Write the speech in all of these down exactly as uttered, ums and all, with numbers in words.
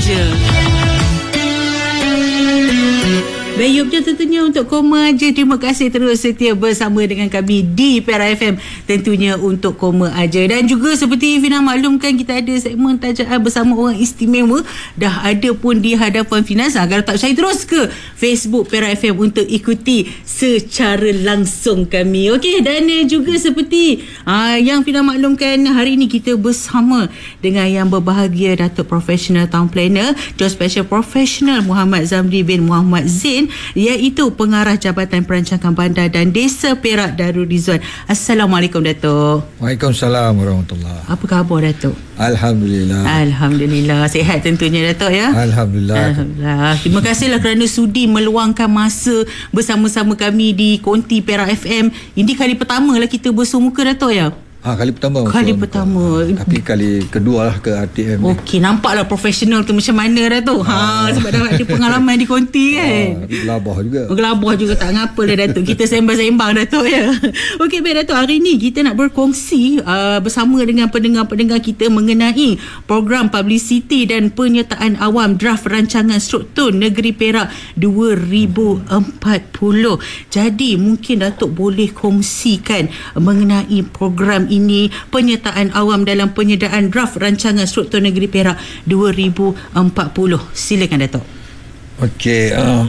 Aja. Baik, Yop tentunya untuk Koma Aja. Terima kasih terus setia bersama dengan kami di Perak F M. Tentunya untuk Koma Aja. Dan juga seperti Fina maklumkan, kita ada segmen tajaan bersama orang istimewa. Dah ada pun di hadapan Fina. Kalau tak percaya, terus ke Facebook Perak F M untuk ikuti secara langsung kami. Okey, dan juga seperti aa, yang Fina maklumkan, hari ini kita bersama dengan yang berbahagia, Datuk Professional Town Planner, Job Special Professional Muhammad Zamri bin Muhammad Zain, iaitu Pengarah Jabatan Perancangan Bandar dan Desa Perak Darul Rizwan. Assalamualaikum Datuk. Waalaikumsalam warahmatullahi. Apa khabar Datuk? Alhamdulillah. Alhamdulillah. Sihat tentunya Datuk ya. Alhamdulillah. Alhamdulillah. Terima kasihlah kerana sudi meluangkan masa bersama-sama kami di Konti Perak F M. Ini kali pertama lah kita bersemuka Datuk ya. Ah, kali pertama. Kali pertama. Ah, tapi kali kedua lah ke R T M. Okey, nampaklah profesional tu macam mana dah tu. Ha, sebab dah ada pengalaman di konti kan. Ah, gelabah juga. Gelabah juga, tak ngapa lah Datuk. Kita sembang-sembang Datuk ya. Okey, baik Datuk. Hari ni kita nak berkongsi uh, bersama dengan pendengar-pendengar kita mengenai program publicity dan penyertaan awam draft rancangan struktur Negeri Perak dua ribu empat puluh. Jadi mungkin Datuk boleh kongsikan mengenai program ini, penyertaan awam dalam penyediaan draft rancangan struktur Negeri Perak dua ribu empat puluh. Silakan Datuk. Okey, uh,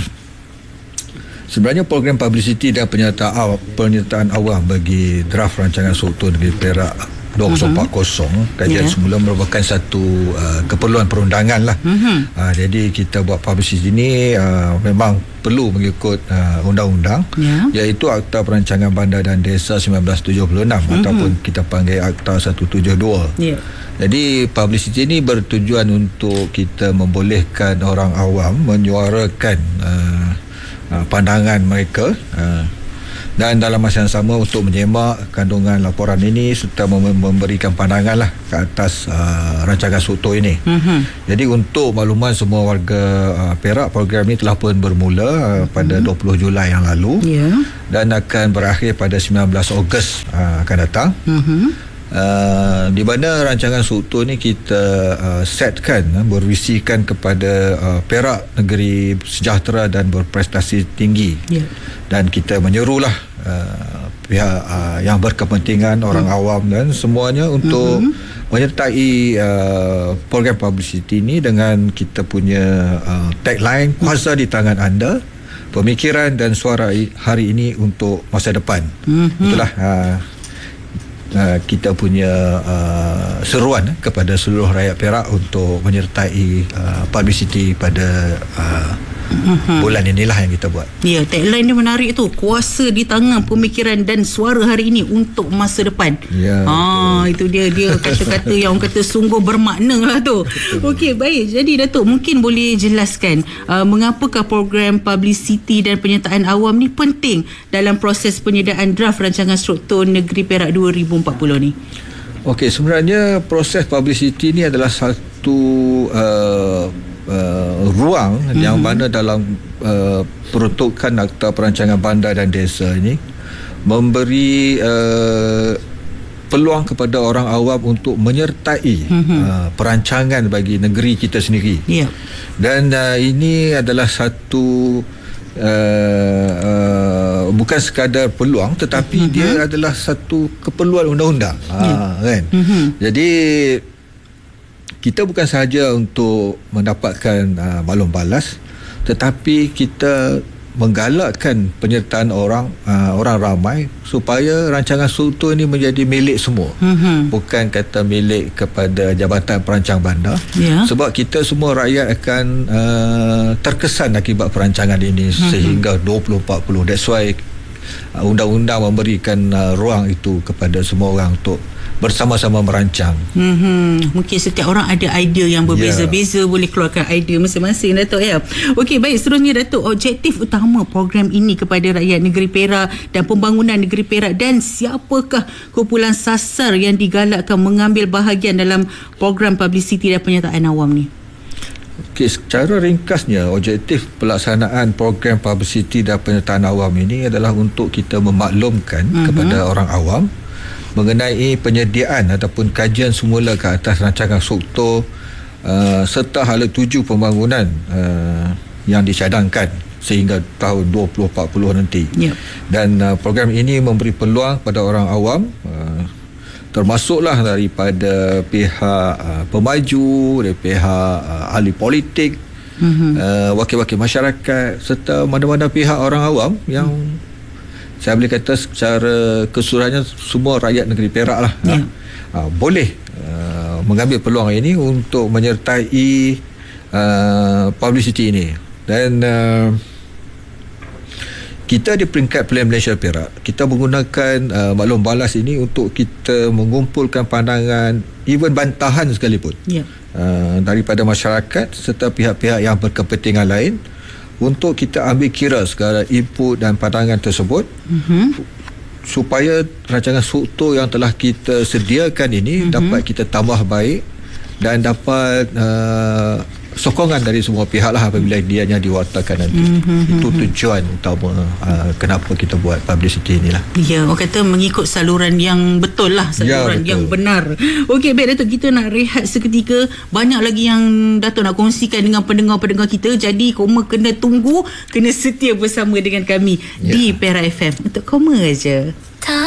sebenarnya program publicity dan penyertaan awam, penyertaan awam bagi draft rancangan struktur Negeri Perak dua ribu empat puluh uh-huh. kajian yeah. semula merupakan satu uh, keperluan perundangan lah. Uh-huh. Uh, jadi kita buat publicity ini uh, memang perlu mengikut uh, undang-undang, yeah. iaitu Akta Perancangan Bandar dan Desa seribu sembilan ratus tujuh puluh enam uh-huh. ataupun kita panggil Akta seratus tujuh puluh dua. Yeah. Jadi publicity ini bertujuan untuk kita membolehkan orang awam menyuarakan uh, uh, pandangan mereka, uh, dan dalam masa yang sama untuk menyemak kandungan laporan ini serta mem- memberikan pandangan lah ke atas uh, rancangan struktur ini. Uh-huh. Jadi untuk makluman semua warga uh, Perak, program ini telah pun bermula uh, pada uh-huh. dua puluh Julai yang lalu, yeah. dan akan berakhir pada sembilan belas Ogos uh, akan datang. Uh-huh. Uh, di mana rancangan struktur ni kita uh, setkan, uh, bervisikan kepada uh, Perak negeri sejahtera dan berprestasi tinggi, yeah. dan kita menyerulah uh, pihak uh, yang berkepentingan, orang mm. awam dan semuanya untuk mm-hmm. menyertai uh, program publicity ini dengan kita punya uh, tagline, kuasa di tangan anda, pemikiran dan suara hari ini untuk masa depan. Mm-hmm. Itulah uh, Uh, kita punya uh, seruan uh, kepada seluruh rakyat Perak untuk menyertai uh, publicity pada uh, uh-huh. bulan inilah yang kita buat. Ya, tagline dia menarik tu, kuasa di tangan, pemikiran dan suara hari ini untuk masa depan. Ya, ah, itu dia dia kata-kata yang orang kata sungguh bermakna lah tu. Okey, baik. Jadi Datuk mungkin boleh jelaskan uh, mengapakah program publicity dan penyertaan awam ni penting dalam proses penyediaan draft rancangan struktur Negeri Perak dua ribu empat puluh ni. Okey, sebenarnya proses publicity ni adalah satu uh, Uh, ruang mm-hmm. yang mana dalam uh, peruntukan Akta Perancangan Bandar dan Desa ini memberi uh, peluang kepada orang awam untuk menyertai mm-hmm. uh, perancangan bagi negeri kita sendiri. Yeah. Dan uh, ini adalah satu uh, uh, bukan sekadar peluang, tetapi mm-hmm. dia adalah satu keperluan undang-undang. Yeah. Uh, kan? Mm-hmm. Jadi kita bukan sahaja untuk mendapatkan uh, maklum balas, tetapi kita menggalakkan penyertaan orang uh, orang ramai supaya rancangan struktur ini menjadi milik semua. Mm-hmm. Bukan kata milik kepada Jabatan Perancang Bandar, yeah. sebab kita semua rakyat akan uh, terkesan akibat perancangan ini mm-hmm. sehingga dua ribu empat puluh. That's why uh, undang-undang memberikan uh, ruang itu kepada semua orang untuk bersama-sama merancang. Hmm, mungkin setiap orang ada idea yang berbeza-beza, yeah. boleh keluarkan idea masing-masing Datuk ya. Okey, baik, seterusnya Datuk, objektif utama program ini kepada rakyat negeri Perak dan pembangunan negeri Perak, dan siapakah kumpulan sasar yang digalakkan mengambil bahagian dalam program publicity dan penyertaan awam ni? Okey, secara ringkasnya objektif pelaksanaan program publicity dan penyertaan awam ini adalah untuk kita memaklumkan uh-huh. kepada orang awam mengenai penyediaan ataupun kajian semula ke atas rancangan struktur uh, serta hala tuju pembangunan uh, yang dicadangkan sehingga tahun dua ribu empat puluh nanti. Yep. Dan uh, program ini memberi peluang pada orang awam, uh, termasuklah daripada pihak uh, pemaju, dari pihak uh, ahli politik, mm-hmm. uh, wakil-wakil masyarakat serta mana-mana pihak orang awam yang mm. saya boleh kata secara keseluruhannya semua rakyat negeri Perak lah. Yeah. Uh, boleh uh, mengambil peluang ini untuk menyertai uh, publicity ini. Dan uh, kita di peringkat Pilihan Malaysia Perak, kita menggunakan uh, maklum balas ini untuk kita mengumpulkan pandangan, even bantahan sekalipun, yeah. uh, daripada masyarakat serta pihak-pihak yang berkepentingan lain, untuk kita ambil kira segala input dan pandangan tersebut, mm-hmm. supaya rancangan struktur yang telah kita sediakan ini mm-hmm. dapat kita tambah baik dan dapat uh, sokongan dari semua pihak lah apabila dianya diwartakan nanti. Mm-hmm. Itu tujuan utama uh, kenapa kita buat publicity inilah. Ya, orang kata mengikut saluran yang betul lah, saluran ya, yang benar. Okey, baik Datuk, kita nak rehat seketika. Banyak lagi yang Datuk nak kongsikan dengan pendengar-pendengar kita. Jadi Koma kena tunggu, kena setia bersama dengan kami ya. Di Perak F M. Untuk Koma aja.